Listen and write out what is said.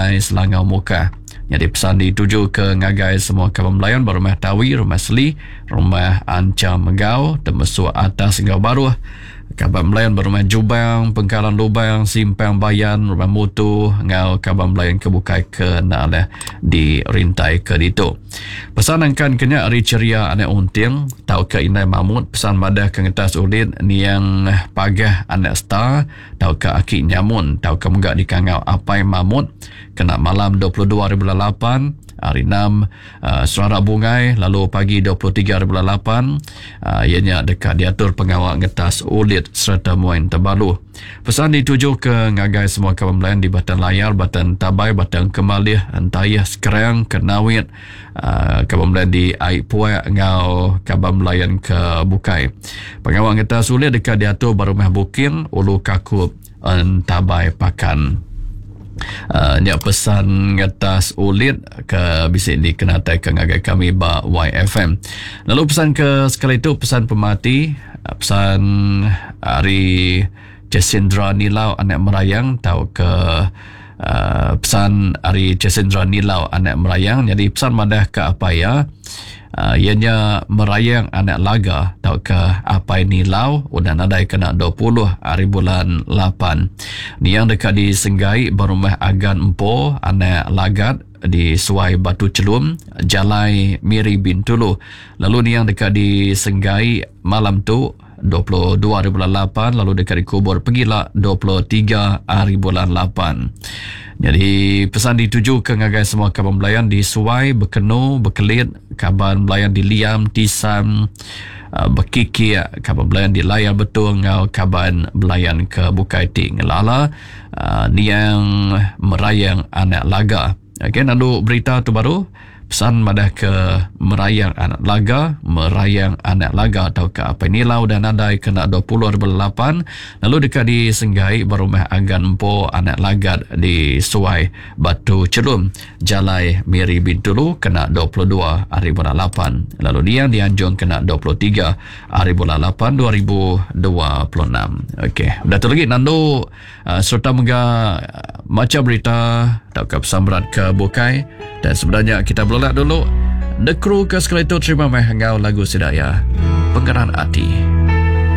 Sungai Selangau Muka. Jadi pesan dituju ke ngagai semua kawan melayan Rumah Tawi, Rumah Seli, Rumah Ancam Megau, Termasuk Atas Ngau Baru, kawan melayan Rumah Jubang, Pengkalan Lubang, Simpang Bayan, Rumah Mutu, Ngau kawan melayan kebukai ke nak di rintai ke ditu. Pesan angkan kena hari ceria anak unting, tahu ke Inai Mahmud, pesan madah ke ngetas ulit ni yang pagah anak star, tahu ke Akik Nyamun, tahu ke menggak di Kangau Apai Mahmud, kena malam 22.8, hari 6 Suara Bungai, lalu pagi 23.8, ianya dekat diatur pengawal ngetas ulit serta muain terbalu. Pesan dituju ke ngagai semua kawan melayan di Batan Layar, Batan Tabai, Batan Kemalih, Antayah, Sekerang, Kenawit, kawan melayan di Aik Puak, Ngau kawan melayan ke Bukai. Pengawal ngetas ulit dekat diatur Barumah Bukin, Ulu Kakup, Tabai Pakan. Dia pesan ngatas ulit ke bisik di kenatai ke ngagai kami ba YFM. Lalu pesan ke sekali itu pesan pemati, pesan hari Jasindra Nilau anak merayang, tahu ke pesan hari Jasindra Nilau anak merayang. Jadi pesan madah ke apa ya, ianya merayang anak laga, tahu ke apa ini lau udah nadai kena 20 hari bulan 8 ni yang dekat di Senggai Barumah Agan Empo anak lagat di Suai Batu Celum Jalai Miri Bintulu. Lalu ni yang dekat di Senggai malam tu 22 hari bulan 8, lalu dekat di Kubur Pegila 23 hari bulan 8. Jadi pesan dituju ke ngagai semua kaban melayan di Suai, Bekenu, Bekelit, kaban melayan di Liam, Tisam, Bekiki, kaban melayan di Layar Betul, ngau kaban melayan ke Bukai Ting Lala, ni yang merayang anak laga. Okey, lalu berita tu baru pesan madah ke merayang anak laga atau ke apa ini lau dan nadai kena 20 8. Lalu dekat di Senggai Barumah Agan Empo anak lagat di Suai Batu Celum Jalai Miri Bintulu kena 22 hari bulan 8. Lalu dia di Anjung kena 23 hari bulan 8 2026. Okey, dah tu lagi Nando serta menga macam berita atau ke pesan berat ke Bukai. Dan sebenarnya kita belolat dulu The Crew ke sekali itu terima mai hangau lagu sedaya Penggeran Hati.